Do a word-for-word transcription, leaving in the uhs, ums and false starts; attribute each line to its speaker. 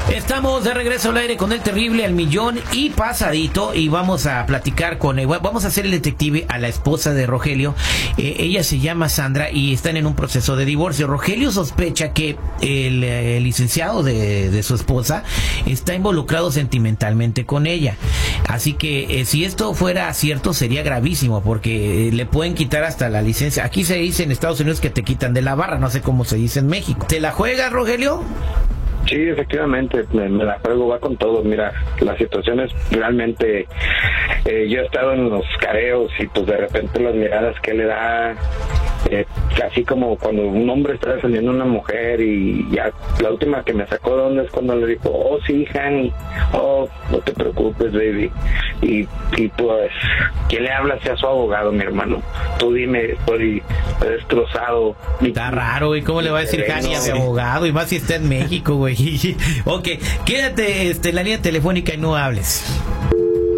Speaker 1: Estamos de regreso al aire con el terrible al millón y pasadito, y vamos a platicar con él. Vamos a hacer el detective a la esposa de Rogelio. Eh, ella se llama Sandra y están en un proceso de divorcio. Rogelio sospecha que el, el licenciado de, de su esposa está involucrado sentimentalmente con ella. Así que eh, si esto fuera cierto sería gravísimo, porque eh, le pueden quitar hasta la licencia. Aquí se dice en Estados Unidos que te quitan de la barra, no sé cómo se dice en México. ¿Te la juegas, Rogelio?
Speaker 2: Sí, efectivamente, me, me la juego, va con todo. Mira, la situación es realmente, eh, yo he estado en los careos y pues de repente las miradas que le da, eh, así como cuando un hombre está defendiendo a una mujer, y ya la última que me sacó de onda es cuando le dijo, oh sí, honey, oh, no te preocupes, baby, y, y pues, ¿quién le habla? Sea su abogado, mi hermano, tú dime, estoy destrozado.
Speaker 1: Está raro, güey, ¿cómo le va a decir honey a mi abogado? Y más si está en México, güey. Ok, quédate este, en la línea telefónica y no hables.